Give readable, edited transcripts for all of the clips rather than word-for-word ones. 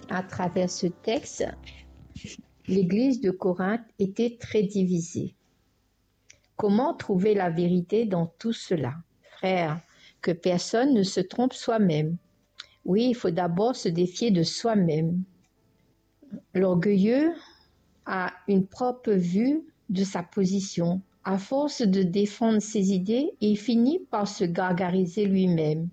À travers ce texte, l'Église de Corinthe était très divisée. Comment trouver la vérité dans tout cela? Frères, que personne ne se trompe soi-même. Oui, il faut d'abord se défier de soi-même. L'orgueilleux a une propre vue de sa position. À force de défendre ses idées, il finit par se gargariser lui-même.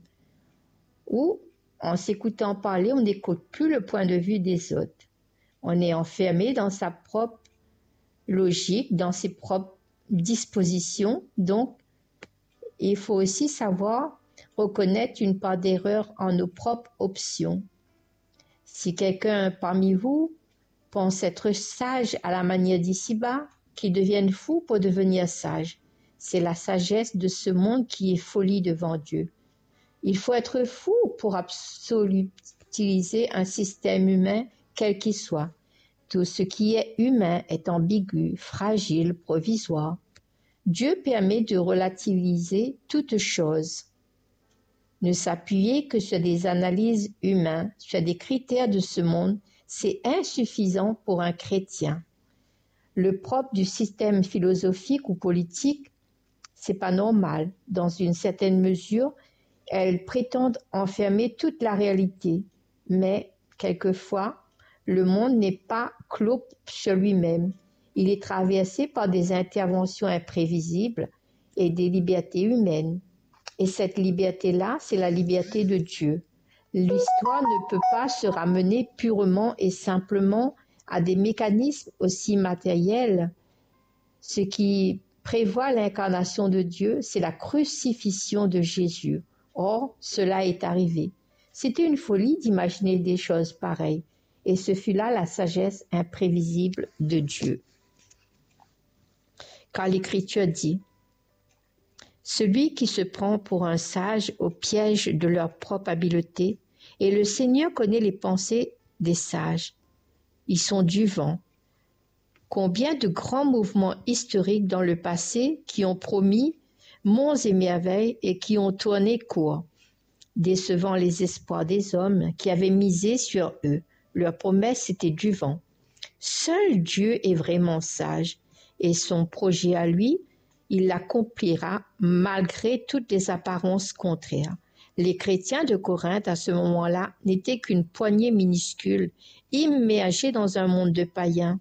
Ou, en s'écoutant parler, on n'écoute plus le point de vue des autres. On est enfermé dans sa propre logique, dans ses propres dispositions. Donc, il faut aussi savoir reconnaître une part d'erreur en nos propres options. Si quelqu'un parmi vous pense être sage à la manière d'ici-bas, qu'il devienne fou pour devenir sage. C'est la sagesse de ce monde qui est folie devant Dieu. Il faut être fou pour absolutiser un système humain, quel qu'il soit. Tout ce qui est humain est ambigu, fragile, provisoire. Dieu permet de relativiser toute chose. Ne s'appuyer que sur des analyses humaines, sur des critères de ce monde, c'est insuffisant pour un chrétien. Le propre du système philosophique ou politique, c'est pas normal. Dans une certaine mesure, elles prétendent enfermer toute la réalité. Mais, quelquefois, le monde n'est pas clos sur lui-même. Il est traversé par des interventions imprévisibles et des libertés humaines. Et cette liberté-là, c'est la liberté de Dieu. L'histoire ne peut pas se ramener purement et simplement à des mécanismes aussi matériels. Ce qui prévoit l'incarnation de Dieu, c'est la crucifixion de Jésus. Or, cela est arrivé. C'était une folie d'imaginer des choses pareilles. Et ce fut là la sagesse imprévisible de Dieu. Car l'Écriture dit: celui qui se prend pour un sage au piège de leur propre habileté, et le Seigneur connaît les pensées des sages. Ils sont du vent. Combien de grands mouvements historiques dans le passé qui ont promis monts et merveilles et qui ont tourné court, décevant les espoirs des hommes qui avaient misé sur eux. Leur promesse était du vent. Seul Dieu est vraiment sage, et son projet à lui, il l'accomplira malgré toutes les apparences contraires. Les chrétiens de Corinthe à ce moment-là n'étaient qu'une poignée minuscule, immergée dans un monde de païens.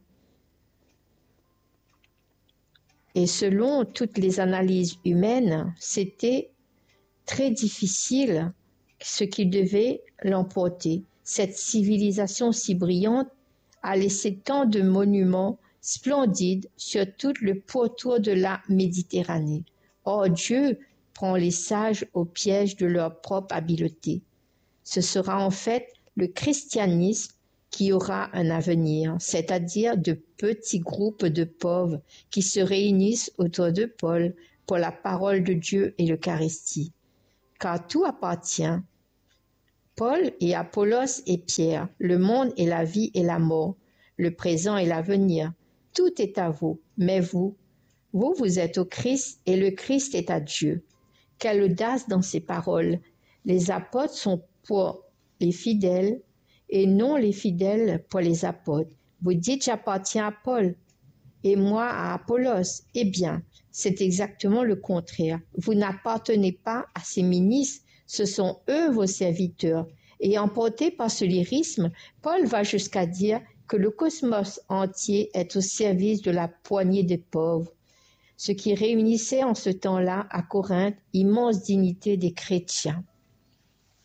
Et selon toutes les analyses humaines, c'était très difficile ce qui devait l'emporter. Cette civilisation si brillante a laissé tant de monuments splendides sur tout le pourtour de la Méditerranée. Or, Dieu prend les sages au piège de leur propre habileté. Ce sera en fait le christianisme qui aura un avenir, c'est-à-dire de petits groupes de pauvres qui se réunissent autour de Paul pour la parole de Dieu et l'Eucharistie. Car tout appartient. Paul et Apollos et Pierre, le monde et la vie et la mort, le présent et l'avenir, tout est à vous, mais vous êtes au Christ et le Christ est à Dieu. Quelle audace dans ces paroles! Les apôtres sont pour les fidèles et non les fidèles pour les apôtres. Vous dites j'appartiens à Paul et moi à Apollos. Eh bien, c'est exactement le contraire. Vous n'appartenez pas à ces ministres, ce sont eux vos serviteurs. Et emporté par ce lyrisme, Paul va jusqu'à dire que le cosmos entier est au service de la poignée des pauvres. Ce qui réunissait en ce temps-là à Corinthe, immense dignité des chrétiens.